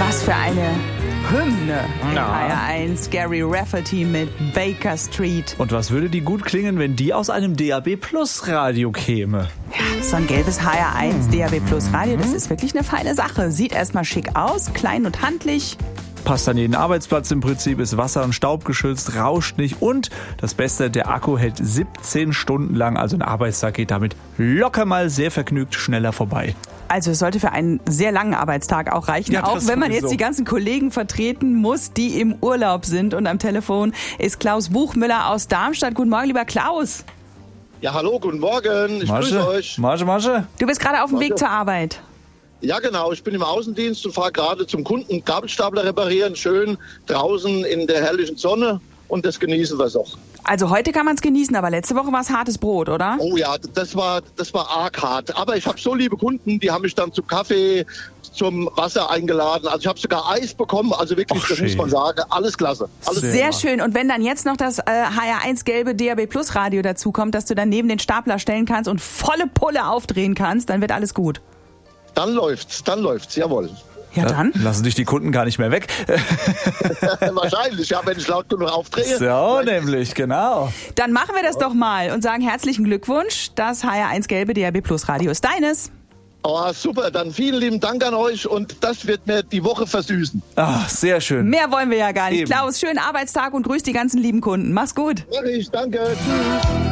Was für eine Hymne in HR1. Gary Rafferty mit Baker Street. Und was würde die gut klingen, wenn die aus einem DAB Plus Radio käme? Ja, so ein gelbes HR1 DAB Plus Radio, das ist wirklich eine feine Sache. Sieht erstmal schick aus, klein und handlich. Passt an jeden Arbeitsplatz im Prinzip, ist wasser- und staubgeschützt, rauscht nicht und das Beste, der Akku hält 17 Stunden lang, also ein Arbeitstag geht damit locker mal sehr vergnügt schneller vorbei. Also es sollte für einen sehr langen Arbeitstag auch reichen, Ja, auch wenn man sowieso jetzt die ganzen Kollegen vertreten muss, die im Urlaub sind. Und am Telefon ist Klaus Buchmüller aus Darmstadt. Guten Morgen, lieber Klaus. Ja, hallo, guten Morgen. Ich grüße euch. Masche. Du bist gerade auf dem Weg zur Arbeit. Ja, genau. Ich bin im Außendienst und fahre gerade zum Kunden Gabelstapler reparieren. Schön draußen in der herrlichen Sonne und das genießen wir auch. Also heute kann man es genießen, aber letzte Woche war es hartes Brot, oder? Oh ja, das war arg hart. Aber ich habe so liebe Kunden, die haben mich dann zum Kaffee, zum Wasser eingeladen. Also ich habe sogar Eis bekommen. Also wirklich, Ach, das muss man sagen, alles klasse. Alles Sehr schön. Und wenn dann jetzt noch das HR1 gelbe DAB Plus Radio dazukommt, dass du dann neben den Stapler stellen kannst und volle Pulle aufdrehen kannst, dann wird alles gut. Dann läuft's, jawohl. Ja, dann. Lassen dich die Kunden gar nicht mehr weg. Wahrscheinlich, ja, wenn ich laut genug aufdrehe. So, nämlich, genau. Dann machen wir das doch mal und sagen herzlichen Glückwunsch. Das HR1 gelbe DAB Plus Radio ist deines. Oh, super. Dann vielen lieben Dank an euch und das wird mir die Woche versüßen. Ach, sehr schön. Mehr wollen wir ja gar nicht. Eben. Klaus, schönen Arbeitstag und grüß die ganzen lieben Kunden. Mach's gut. Mach ich, danke. Tschüss.